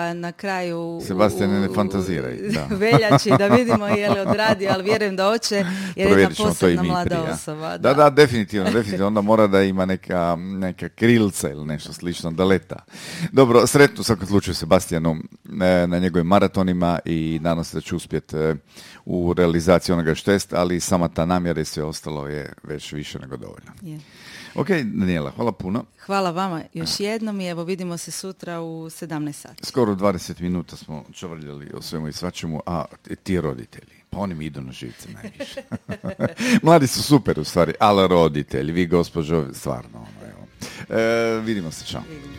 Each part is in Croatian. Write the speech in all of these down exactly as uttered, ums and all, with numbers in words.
pa na kraju Sebastian, ne fantaziraj. Da. veljači da vidimo je li odradi, ali vjerujem da hoće jer je jedna posebna mlada prije. osoba. Da. da, da, definitivno, definitivno. Onda mora da ima neka, neka krilca ili nešto slično da leta. Dobro, sretno u svakom slučaju Sebastijanu na njegovim maratonima i nadam se da će uspjeti u realizaciji onoga što jest, ali sama ta namjera i sve ostalo je već više nego dovoljno. Yeah. Ok, Daniela, hvala puno. Hvala vama još jednom i evo vidimo se sutra u sedamnaest sati. Skoro dvadeset minuta smo čvrljali o svemu i svačemu, a ti roditelji, pa oni mi idu na živce najviše. Mladi su super u stvari, ali roditelji, vi gospođo, stvarno. Ono, evo. E, vidimo se, čao. Vidimo.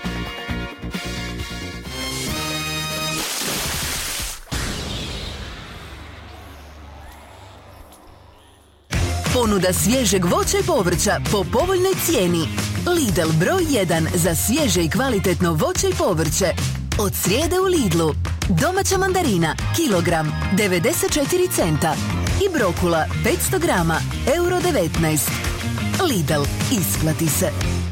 Ponuda svježeg voća i povrća po povoljnoj cijeni. Lidl broj jedan za svježe i kvalitetno voće i povrće. Od srijede u Lidlu. Domaća mandarina, kilogram, devedeset četiri centa. I brokula, petsto grama, euro devetnaest. Lidl, isplati se.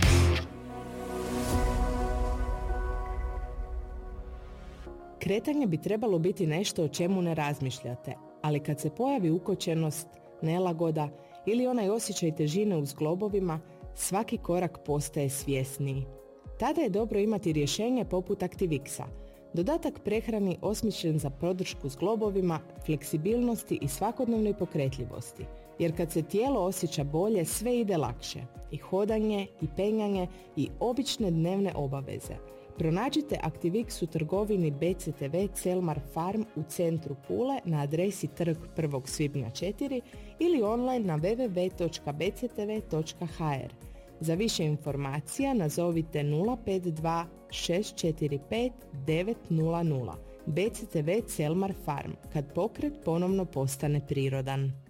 Kretanje bi trebalo biti nešto o čemu ne razmišljate, ali kad se pojavi ukočenost, nelagoda ili onaj osjećaj težine u zglobovima, svaki korak postaje svjesniji. Tada je dobro imati rješenje poput Activixa. Dodatak prehrani osmišljen za podršku zglobovima, fleksibilnosti i svakodnevnoj pokretljivosti. Jer kad se tijelo osjeća bolje, sve ide lakše. I hodanje, i penjanje, i obične dnevne obaveze. Pronađite Activix u trgovini B C T V Celmar Farm u centru Pule na adresi Trg prvog svibnja četiri ili online na w w w točka b c t v točka h r. Za više informacija nazovite nula pet dva šest četiri pet devet nula nula. B C T V Celmar Farm, kad pokret ponovno postane prirodan.